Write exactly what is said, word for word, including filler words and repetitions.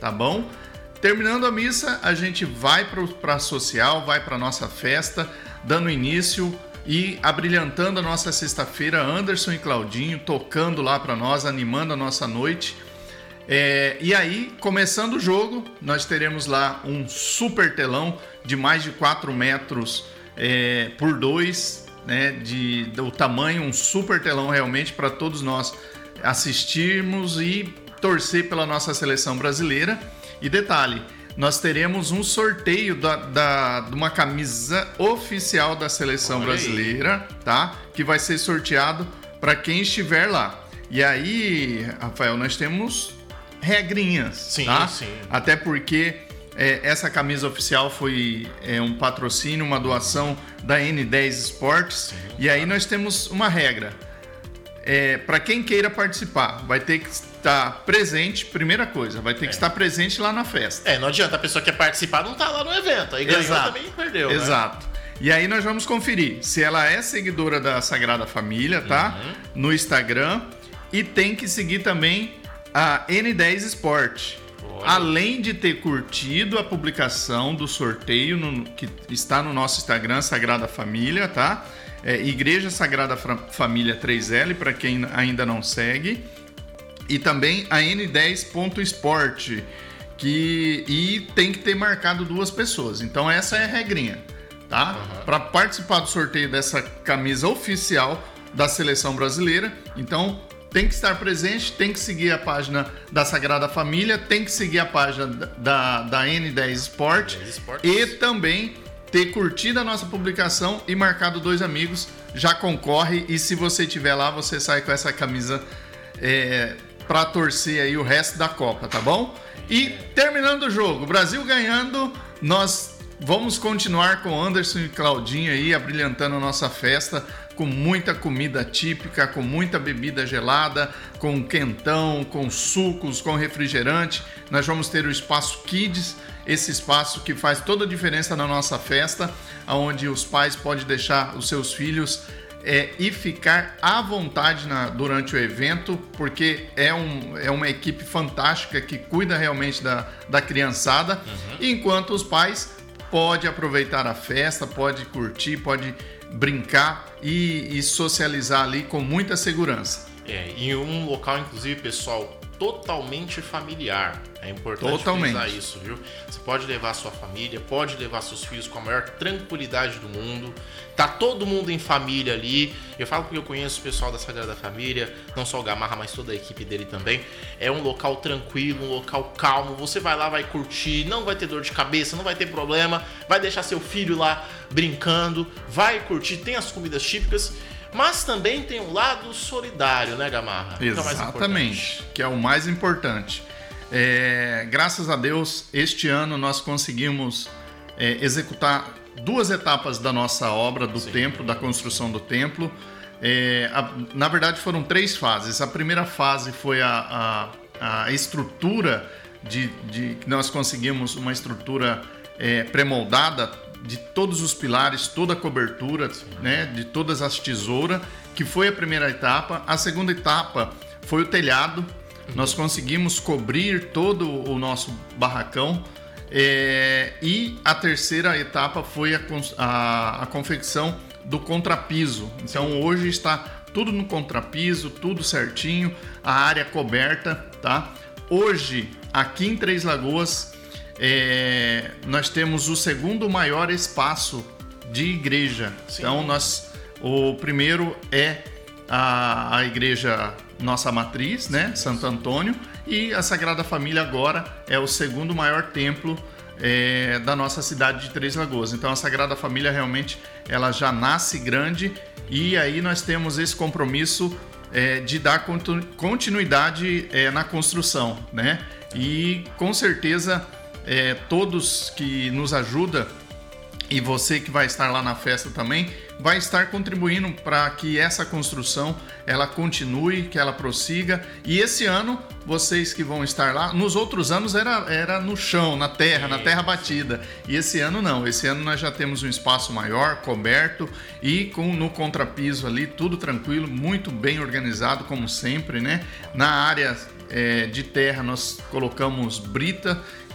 tá bom? Terminando a missa, a gente vai para a social, vai para nossa festa, dando início e abrilhantando a nossa sexta-feira, Anderson e Claudinho tocando lá para nós, animando a nossa noite. É, e aí, começando o jogo, nós teremos lá um super telão de mais de quatro metros é, por dois, né, de, do tamanho, um super telão realmente para todos nós assistirmos e torcer pela nossa seleção brasileira. E detalhe, nós teremos um sorteio da, da, de uma camisa oficial da seleção Olha brasileira, aí. Tá? Que vai ser sorteado para quem estiver lá. E aí, Rafael, nós temos regrinhas, sim, tá? Sim. Até porque é, essa camisa oficial foi é, um patrocínio, uma doação da N dez Esportes. Sim, e aí nós temos uma regra. É, para quem queira participar, vai ter que estar presente, primeira coisa, vai ter que é. estar presente lá na festa. É, não adianta, a pessoa que quer participar não tá lá no evento, aí ganhou Exato. também perdeu, Exato. Né? E aí nós vamos conferir se ela é seguidora da Sagrada Família, tá? Uhum. No Instagram, e tem que seguir também a N dez Sport. Olha. Além de ter curtido a publicação do sorteio no, que está no nosso Instagram, Sagrada Família, tá? É, Igreja Sagrada Família três L, para quem ainda não segue. E também a N dez ponto Sport, que e tem que ter marcado duas pessoas. Então essa é a regrinha, tá? Uhum. Para participar do sorteio dessa camisa oficial da seleção brasileira, então tem que estar presente, tem que seguir a página da Sagrada Família, tem que seguir a página da, da N dez Sport e também ter curtido a nossa publicação e marcado dois amigos, já concorre. E se você estiver lá, você sai com essa camisa é, para torcer aí o resto da Copa, tá bom? E terminando o jogo, Brasil ganhando, nós vamos continuar com Anderson e Claudinho aí, abrilhantando a nossa festa, com muita comida típica, com muita bebida gelada, com quentão, com sucos, com refrigerante. Nós vamos ter o Espaço Kids, esse espaço que faz toda a diferença na nossa festa, onde os pais podem deixar os seus filhos é, e ficar à vontade na, durante o evento, porque é, um, é uma equipe fantástica que cuida realmente da, da criançada, uhum. enquanto os pais podem aproveitar a festa, pode curtir, pode brincar e, e socializar ali com muita segurança. É, em um local, inclusive, pessoal, totalmente familiar. É importante totalmente. frisar isso, viu? Você pode levar a sua família, pode levar seus filhos com a maior tranquilidade do mundo. Tá todo mundo em família ali. Eu falo porque eu conheço o pessoal da Sagrada Família, não só o Gamarra, mas toda a equipe dele também. É um local tranquilo, um local calmo. Você vai lá, vai curtir, não vai ter dor de cabeça, não vai ter problema. Vai deixar seu filho lá brincando, vai curtir, tem as comidas típicas. Mas também tem um lado solidário, né, Gamarra? Exatamente, que é o mais importante. É, graças a Deus, este ano nós conseguimos é, executar duas etapas da nossa obra do Sim. templo, da construção do templo. É, a, na verdade, foram três fases. A primeira fase foi a, a, a estrutura, de, de nós conseguimos uma estrutura é, pré-moldada, de todos os pilares, toda a cobertura, né, de todas as tesouras, que foi a primeira etapa. A segunda etapa foi o telhado. Uhum. Nós conseguimos cobrir todo o nosso barracão. É, e a terceira etapa foi a, a, a confecção do contrapiso. Então Sim. hoje está tudo no contrapiso, tudo certinho, a área coberta, tá? Hoje, aqui em Três Lagoas, É, nós temos o segundo maior espaço de igreja. Sim. Então, nós, o primeiro é a, a igreja nossa matriz, né? Sim, Santo Antônio, e a Sagrada Família agora é o segundo maior templo é, da nossa cidade de Três Lagoas. Então, a Sagrada Família realmente ela já nasce grande, e aí nós temos esse compromisso é, de dar continuidade é, na construção, né? E com certeza É, todos que nos ajudam e você que vai estar lá na festa também vai estar contribuindo para que essa construção ela continue, que ela prossiga. E esse ano, vocês que vão estar lá, nos outros anos era, era no chão, na terra, na terra batida. E esse ano não, esse ano nós já temos um espaço maior, coberto e com, no contrapiso ali, tudo tranquilo, muito bem organizado como sempre, né? Na área é, de terra nós colocamos brita